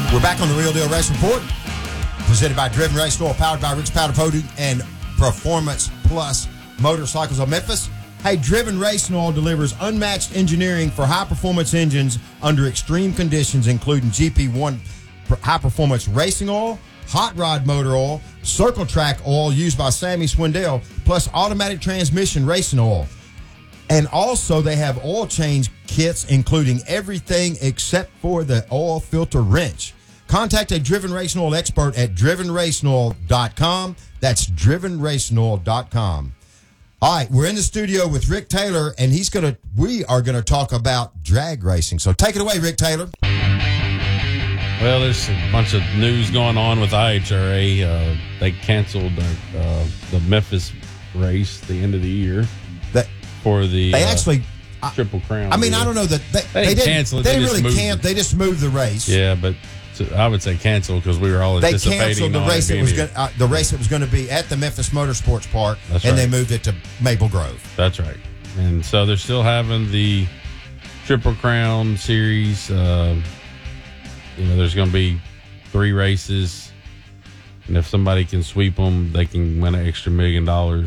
We're back on the Real Deal Race Report, presented by Driven Race Oil, powered by Rich Powder Coating and Performance Plus Motorcycles of Memphis. Hey, Driven Race Oil delivers unmatched engineering for high-performance engines under extreme conditions, including GP1 high-performance racing oil, hot rod motor oil, circle track oil used by Sammy Swindell, plus automatic transmission racing oil. And also, they have oil change kits, including everything except for the oil filter wrench. Contact a Driven Racing Oil expert at drivenracingoil.com. That's drivenracingoil.com. All right, we're in the studio with Rick Taylor, and we are gonna talk about drag racing. So take it away, Rick Taylor. Well, there's a bunch of news going on with IHRA. They canceled the Memphis race at the end of the year for the Triple Crown. I mean, I don't know that they didn't cancel it. They didn't really camp. They just moved the race. Yeah, but I would say cancel because we were all anticipating. They canceled the race. The race that was going to be at the Memphis Motorsports Park, They moved it to Maple Grove. That's right. And so they're still having the Triple Crown series. There's going to be 3 races, and if somebody can sweep them, they can win an extra $1 million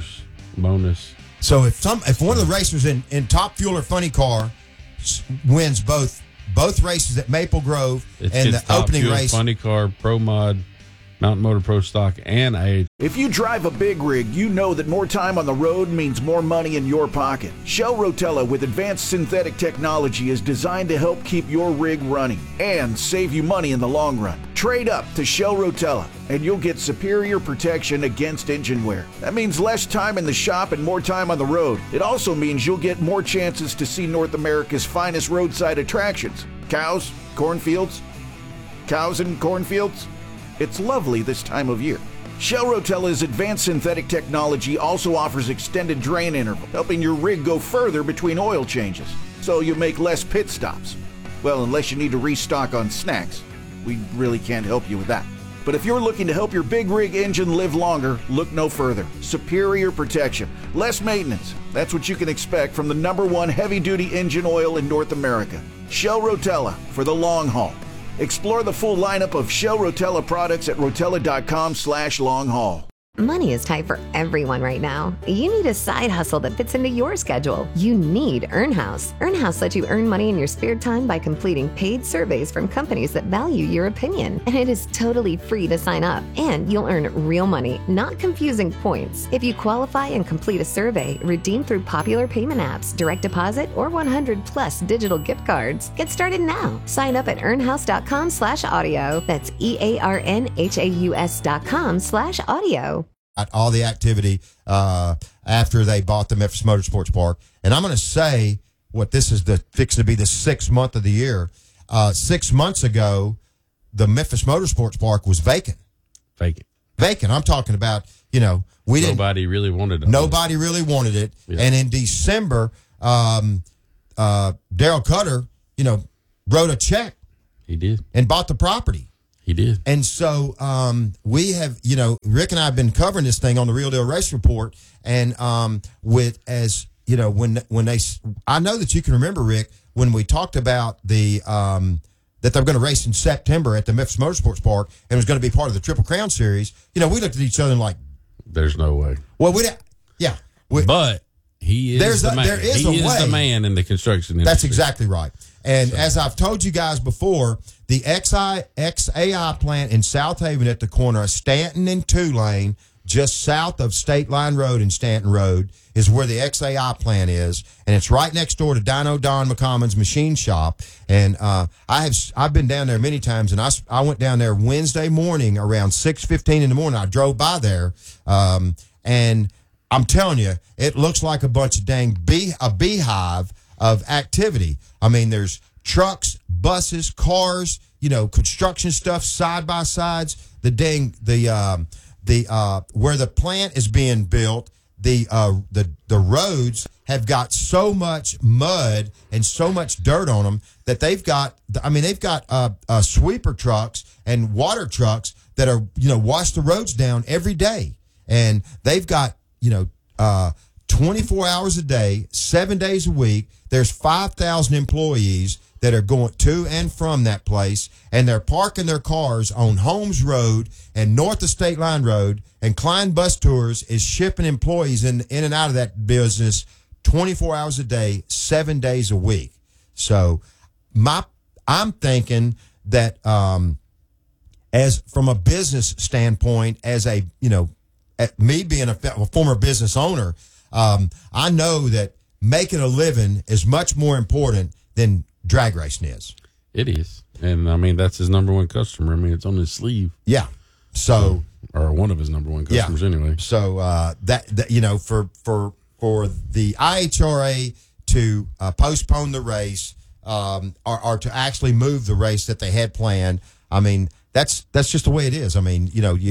bonus. So if one of the racers in Top Fuel or Funny Car wins both races at Maple Grove and the opening race, Funny Car, Pro Mod, Mountain Motor Pro Stock, and IHRA. If you drive a big rig, you know that more time on the road means more money in your pocket. Shell Rotella with advanced synthetic technology is designed to help keep your rig running and save you money in the long run. Trade up to Shell Rotella and you'll get superior protection against engine wear. That means less time in the shop and more time on the road. It also means you'll get more chances to see North America's finest roadside attractions. Cows, cornfields. Cows and cornfields. It's lovely this time of year. Shell Rotella's advanced synthetic technology also offers extended drain interval, helping your rig go further between oil changes, so you make less pit stops. Well, unless you need to restock on snacks. We really can't help you with that. But if you're looking to help your big rig engine live longer, look no further. Superior protection, less maintenance. That's what you can expect from the #1 heavy-duty engine oil in North America. Shell Rotella for the long haul. Explore the full lineup of Shell Rotella products at rotella.com/long-haul. Money is tight for everyone right now. You need a side hustle that fits into your schedule. You need Earnhouse. Earnhouse lets you earn money in your spare time by completing paid surveys from companies that value your opinion. And it is totally free to sign up. And you'll earn real money, not confusing points. If you qualify and complete a survey, redeem through popular payment apps, direct deposit, or 100+ digital gift cards. Get started now. Sign up at earnhouse.com/audio. That's EARNHAUS.com/audio. All the activity after they bought the Memphis Motorsports Park. And I'm going to say this is fixing to be the 6th month of the year. 6 months ago, the Memphis Motorsports Park was vacant. Vacant. I'm talking about, Nobody really wanted it. Nobody really wanted it. Yeah. And in December, Daryl Cutter, wrote a check. He did. And bought the property. He did. And so we have, Rick and I have been covering this thing on the Real Deal Race Report. And I know that you can remember, Rick, when we talked about that they're going to race in September at the Memphis Motorsports Park and it was going to be part of the Triple Crown Series. We looked at each other and like, there's no way. Well, but he is the man. There is he is the man in the construction industry. That's exactly right. And as I've told you guys before, the XAI plant in South Haven at the corner of Stanton and Tulane, just south of State Line Road and Stanton Road, is where the XAI plant is. And it's right next door to Dino Don McCommon's machine shop. And I've been down there many times, and I went down there Wednesday morning around 6:15 in the morning. I drove by there, and I'm telling you, it looks like a bunch of a beehive of activity. I mean, there's trucks, buses, cars, construction stuff, side by sides. Where the plant is being built, the roads have got so much mud and so much dirt on them that they've got sweeper trucks and water trucks that are wash the roads down every day, and they've got 24 hours a day, 7 days a week. There's 5,000 employees. that are going to and from that place, and they're parking their cars on Holmes Road and north of State Line Road, and Klein Bus Tours is shipping employees in and out of that business 24 hours a day, 7 days a week. So I'm thinking that as from a business standpoint, as a, me being a former business owner, I know that making a living is much more important than drag racing is. It is. And I mean, that's his number one customer. I mean, it's on his sleeve. Yeah. So, or one of his number one customers anyway. So, for the IHRA to postpone the race, or to actually move the race that they had planned, I mean, that's just the way it is. I mean,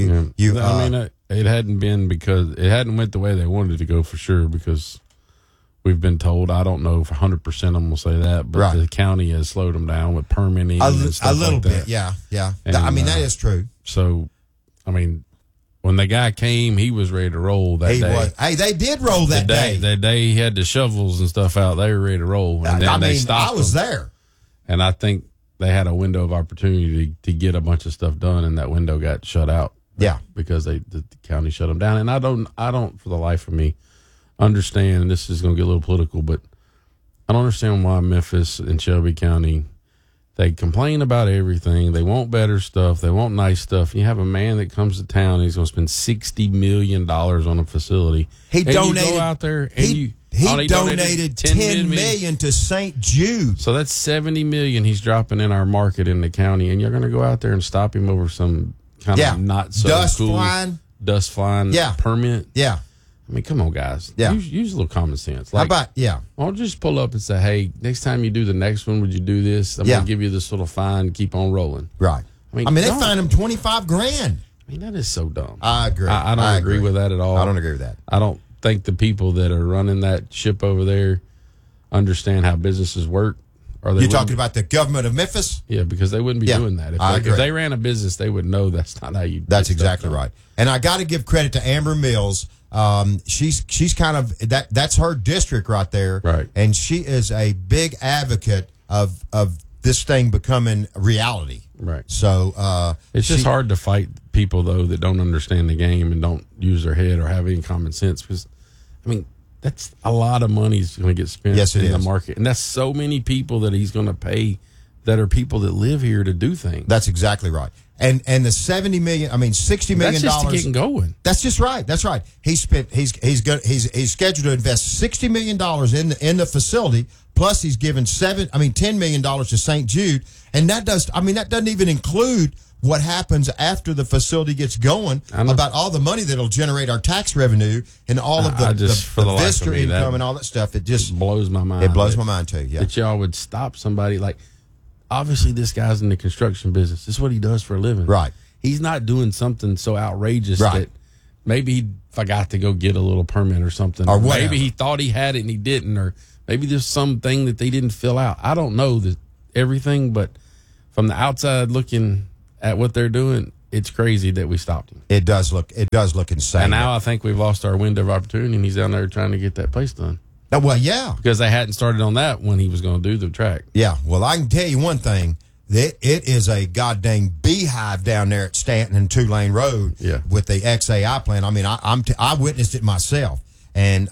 it hadn't been because it hadn't went the way they wanted it to go for sure, because we've been told, I don't know for 100% I'm going to say that, but the county has slowed them down with permitting and stuff a little like bit. that. Yeah. And, I mean, that is true. So, I mean, when the guy came, he was ready to roll that day. Hey, they did roll that day. That day he had the shovels and stuff out. They were ready to roll. And then they stopped I was there. And I think they had a window of opportunity to get a bunch of stuff done, and that window got shut out. Yeah. Because the county shut them down. And I don't for the life of me understand, and this is going to get a little political, but I don't understand why Memphis and Shelby County, they complain about everything. They want better stuff. They want nice stuff. You have a man that comes to town, and he's going to spend $60 million on a facility. He donated. You go out there and he donated $10 million to St. Jude. So that's $70 million he's dropping in our market in the county, and you're going to go out there and stop him over some kind of not so dust flying permit. Yeah. I mean, come on, guys. Yeah. Use a little common sense. How about, why don't you just pull up and say, hey, next time you do the next one, would you do this? I'm going to give you this little fine, keep on rolling. Right. I mean they fined him $25,000. I mean, that is so dumb. I agree. I don't agree with that at all. I don't agree with that. I don't think the people that are running that ship over there understand how businesses work. You're talking about the government of Memphis? Yeah, because they wouldn't be doing that. If they ran a business, they would know that's not how you. That's exactly right. And I got to give credit to Amber Mills. She's kind of that's her district right there. Right. And she is a big advocate of this thing becoming reality. Right. So it's just hard to fight people though that don't understand the game and don't use their head or have any common sense, because I mean, that's a lot of money is going to get spent in the market. And that's so many people that he's going to pay that are people that live here to do things. That's exactly right. And the $60 million. That's just to get going. That's just right. That's right. He's scheduled to invest $60 million in the facility. Plus, he's given $10 million to St. Jude, and that doesn't even include what happens after the facility gets going, about all the money that'll generate our tax revenue and all of the Vista income and all that stuff. It just blows my mind. It blows my mind too. Yeah, that y'all would stop somebody like. Obviously, this guy's in the construction business. This is what he does for a living. Right. He's not doing something so outrageous that maybe he forgot to go get a little permit or something. Or maybe he thought he had it and he didn't. Or maybe there's something that they didn't fill out. I don't know everything, but from the outside looking at what they're doing, it's crazy that we stopped him. It does look insane. And now I think we've lost our window of opportunity, and he's down there trying to get that place done. Well, yeah. Because they hadn't started on that when he was going to do the track. Yeah. Well, I can tell you one thing. That it is a goddamn beehive down there at Stanton and Tulane Road with the XAI plant. I mean, I witnessed it myself. And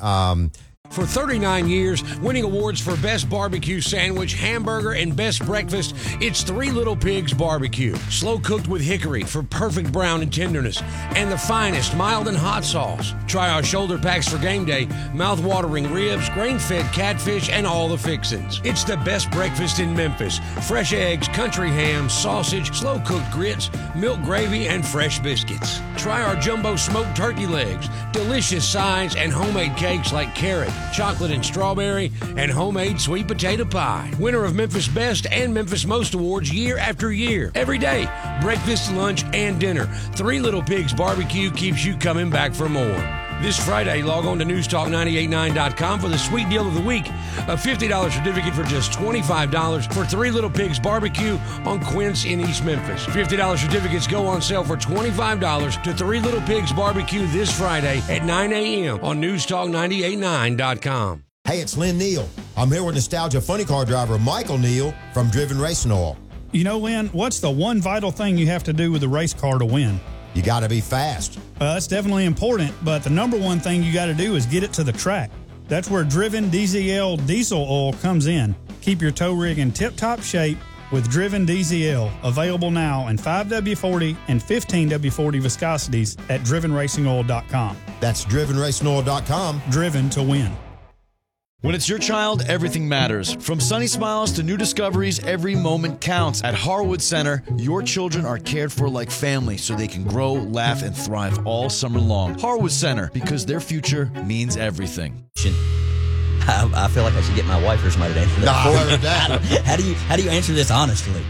For 39 years, winning awards for Best Barbecue Sandwich, Hamburger, and Best Breakfast, it's Three Little Pigs Barbecue. Slow cooked with hickory for perfect brown and tenderness, and the finest mild and hot sauce. Try our shoulder packs for game day, mouth-watering ribs, grain-fed catfish, and all the fixins. It's the best breakfast in Memphis. Fresh eggs, country ham, sausage, slow-cooked grits, milk gravy, and fresh biscuits. Try our jumbo smoked turkey legs, delicious sides, and homemade cakes like carrot, chocolate and strawberry, and homemade sweet potato pie. Winner of Memphis Best and Memphis Most Awards year after year. Every day, breakfast, lunch, and dinner. Three Little Pigs Barbecue keeps you coming back for more. This Friday, log on to newstalk989.com for the sweet deal of the week. A $50 certificate for just $25 for Three Little Pigs Barbecue on Quince in East Memphis. $50 certificates go on sale for $25 to Three Little Pigs Barbecue this Friday at 9 a.m. on newstalk989.com. Hey, it's Lynn Neal. I'm here with nostalgia funny car driver Michael Neal from Driven Racing Oil. You know, Lynn, what's the one vital thing you have to do with a race car to win? You got to be fast. That's definitely important, but the number one thing you got to do is get it to the track. That's where Driven DZL diesel oil comes in. Keep your tow rig in tip-top shape with Driven DZL, available now in 5W40 and 15W40 viscosities at drivenracingoil.com. That's drivenracingoil.com. Driven to win. When it's your child, everything matters. From sunny smiles to new discoveries, every moment counts. At Harwood Center, your children are cared for like family so they can grow, laugh, and thrive all summer long. Harwood Center, because their future means everything. I feel like I should get my wife or somebody to answer that. No, I heard that. How do you answer this honestly?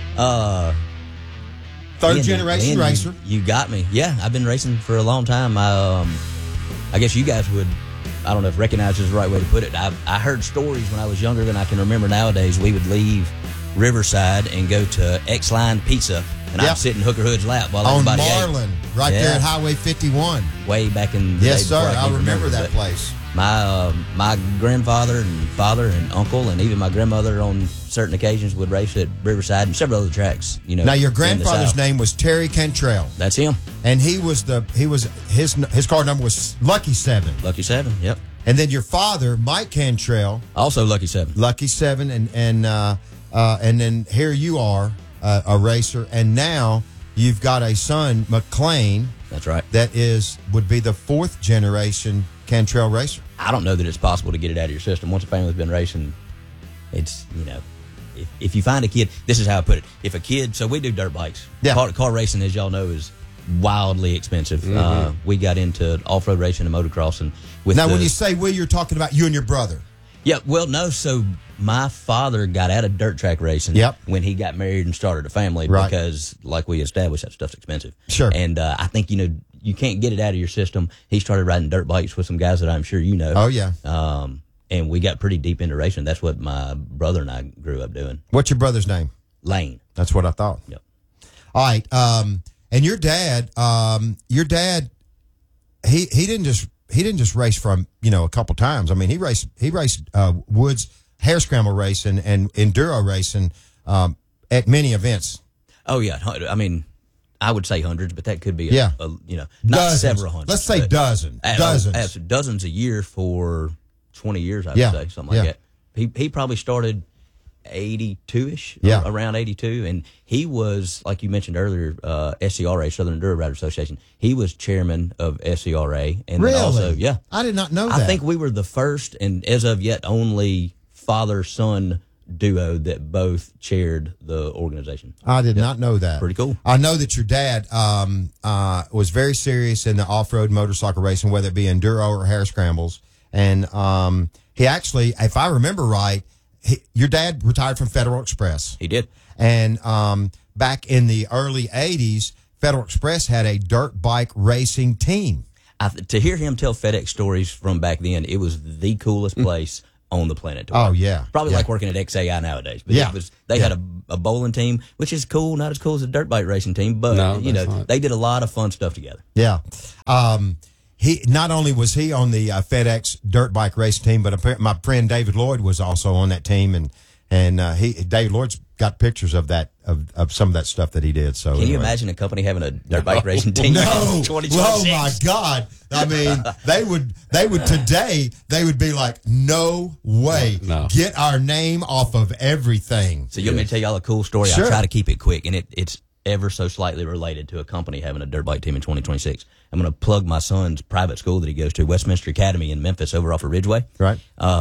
Third generation racer. You got me. Yeah, I've been racing for a long time. I guess you guys would, I don't know if recognize is the right way to put it. I heard stories when I was younger than I can remember nowadays. We would leave Riverside and go to X-Line Pizza, and I'd sit in Hooker Hood's lap while on everybody Marlin, ate. right there at Highway 51. Way back in the Yes, day sir. before I could remember that but place. My grandfather and father and uncle and even my grandmother on certain occasions would race at Riverside and several other tracks. You know. Now your in the grandfather's South. name was Terry Cantrell, That's him. and his car number was Lucky 7. Lucky 7. Yep. And then your father, Mike Cantrell, Also Lucky 7. Lucky 7, and then here you are, a racer, and now you've got a son, McLean, That's right. that would be the fourth generation Cantrell racer. I don't know that it's possible to get it out of your system. Once a family's been racing, it's, if you find a kid, this is how I put it. If a kid, so we do dirt bikes. Yeah. Car racing, as y'all know, is wildly expensive. Mm-hmm. We got into off-road racing and motocross. And Now, when you say we, you're talking about you and your brother. Yeah, well, no, so my father got out of dirt track racing when he got married and started a family Right. because, like we established, that stuff's expensive. Sure. And I think, you can't get it out of your system. He started riding dirt bikes with some guys that I'm sure you know. Oh, yeah. And we got pretty deep into racing. That's what my brother and I grew up doing. What's your brother's name? Lane. That's what I thought. Yep. All right. And your dad, he didn't just race from, a couple times. I mean, he raced Woods hare scramble racing and enduro racing at many events. Oh, yeah. I mean, I would say hundreds, but that could be, not dozens. several hundreds. Let's say but dozens. Dozens. Dozens a year for 20 years, I would say, something like that. He probably started 82-ish, around 82, and he was, like you mentioned earlier, SCRA, Southern Enduro Rider Association. He was chairman of SCRA. And Really? then also, I did not know that. I think we were the first and as of yet only father-son duo that both chaired the organization. I did not know that. Pretty cool. I know that your dad was very serious in the off-road motorcycle racing, whether it be enduro or hare scrambles. And he actually, if I remember right, your dad retired from Federal Express. He did. And back in the early 80s, Federal Express had a dirt bike racing team. To hear him tell FedEx stories from back then, it was the coolest place on the planet to work. Oh, yeah. Probably Yeah. like working at XAI nowadays. But Yeah. they had a bowling team, which is cool, not as cool as a dirt bike racing team, but No, that's not. they did a lot of fun stuff together. Yeah. He not only was he on the FedEx dirt bike racing team, but my friend David Lloyd was also on that team, and David Lloyd's got pictures of that of some of that stuff that he did. So Can you imagine a company having a dirt bike racing team? No. in 2026? Oh my God. I mean, they would today, they would be like, no way. No. Get our name off of everything. So you want me to tell y'all a cool story? Sure. I'll try to keep it quick, and it's ever so slightly related to a company having a dirt bike team in 2026. I'm going to plug my son's private school that he goes to, Westminster Academy in Memphis, over off of Ridgeway. Right.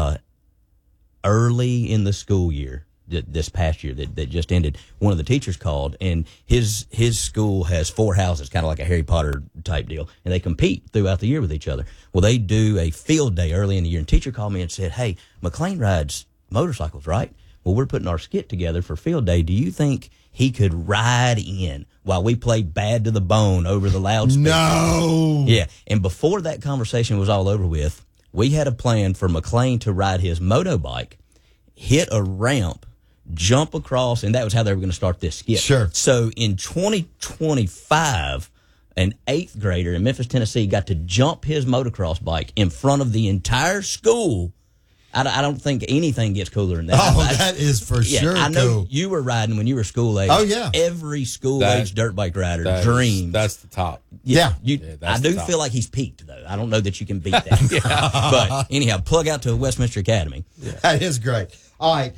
Early in the school year, this past year that just ended, one of the teachers called, and his school has 4 houses, kind of like a Harry Potter type deal, and they compete throughout the year with each other. Well, they do a field day early in the year, and teacher called me and said, "Hey, McLean rides motorcycles, right? Well, we're putting our skit together for field day. Do you think he could ride in while we play Bad to the Bone over the loudspeaker?" No. Yeah, and before that conversation was all over with, we had a plan for McLean to ride his motorbike, hit a ramp, jump across, and that was how they were going to start this skit. Sure. So in 2025, an 8th grader in Memphis, Tennessee got to jump his motocross bike in front of the entire school I don't think anything gets cooler than that. Oh, that is for sure. I know cool. you were riding when you were school age. Oh, yeah. Every school age dirt bike rider dreams. That's the top. Yeah. I do feel like he's peaked, though. I don't know that you can beat that. But anyhow, plug out to Westminster Academy. That is great. All right.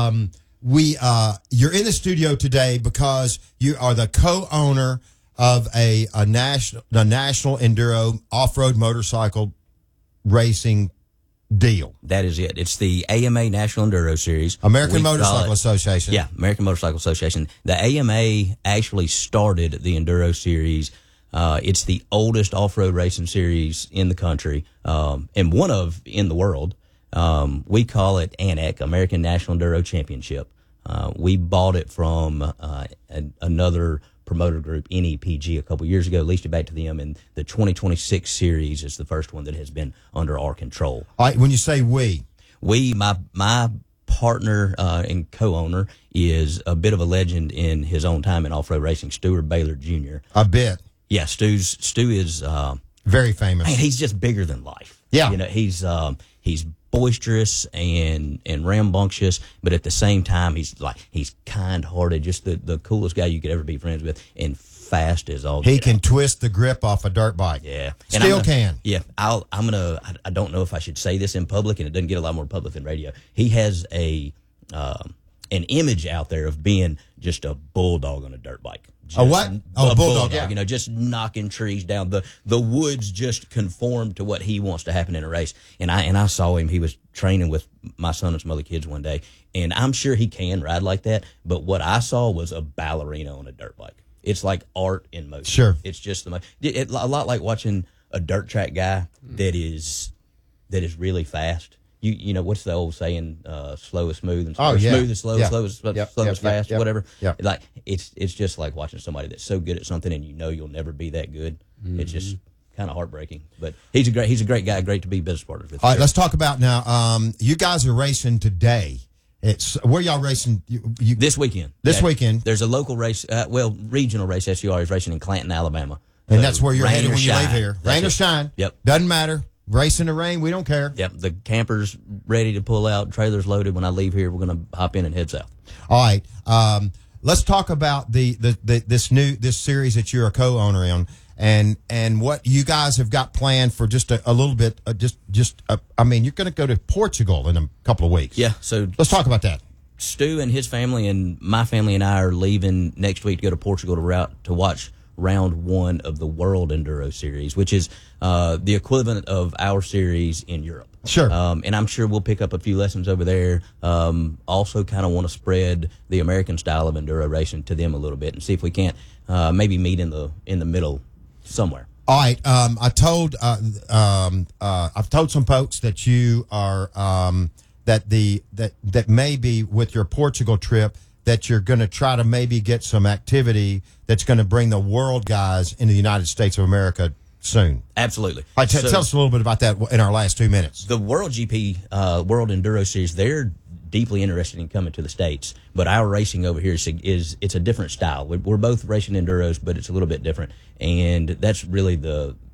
You're in the studio today because you are the co-owner of the national enduro off-road motorcycle racing deal. That is it. It's the AMA National Enduro Series. American Motorcycle Association. Yeah, American Motorcycle Association. The AMA actually started the Enduro Series. It's the oldest off-road racing series in the country, and one of in the world. We call it ANEC, American National Enduro Championship. We bought it from another promoter group, NEPG, a couple years ago, leased it back to them, and the 2026 series is the first one that has been under our control. All right, when you say we, my partner and co-owner is a bit of a legend in his own time in off-road racing, Stuart Baylor Jr. A bit. Yeah, Stu is very famous. Man, he's just bigger than life. Yeah. You know, he's boisterous and rambunctious, but at the same time, he's kind-hearted, just the coolest guy you could ever be friends with, and fast as all. He can twist the grip off a dirt bike. Yeah, still can. Yeah, I don't know if I should say this in public, and it doesn't get a lot more public than radio. He has an image out there of being just a bulldog on a dirt bike. A what? A bulldog. Yeah. You know, just knocking trees down. The woods just conform to what he wants to happen in a race. And I saw him. He was training with my son and some other kids one day, and I'm sure he can ride like that. But what I saw was a ballerina on a dirt bike. It's like art in motion. Sure. It's just a lot like watching a dirt track guy that is really fast. You know, what's the old saying? Slow is smooth, and smooth is slow, slow is fast, whatever. Yeah. Like it's just like watching somebody that's so good at something, and you know you'll never be that good. It's just kind of heartbreaking. But he's a great guy, great to be business partners with. All right, let's talk about now. You guys are racing today. It's where y'all racing? This weekend. This weekend. There's a local race, regional race. SUR is racing in Clanton, Alabama, and that's where you're headed when you shine. leave here. Rain or shine. Yep. Doesn't matter. Race in the rain, we don't care. Yep, the camper's ready to pull out, trailer's loaded. When I leave here, we're going to hop in and head south. All right, let's talk about this series that you're a co-owner in, and what you guys have got planned for just a little bit. I mean, you're going to go to Portugal in a couple of weeks. Yeah, so let's talk about that. Stu and his family and my family and I are leaving next week to go to Portugal to watch round one of the World Enduro Series, which is the equivalent of our series in Europe. Sure. And I'm sure we'll pick up a few lessons over there. Also kind of want to spread the American style of enduro racing to them a little bit and see if we can't maybe meet in the middle somewhere. All right. I've told some folks that you are that maybe with your Portugal trip that you're going to try to maybe get some activity that's going to bring the world guys into the United States of America soon. Absolutely. All right, tell us a little bit about that in our last 2 minutes. The World GP, World Enduro Series, they're deeply interested in coming to the States, but our racing over here it's a different style. We're both racing enduros, but it's a little bit different, and that's really the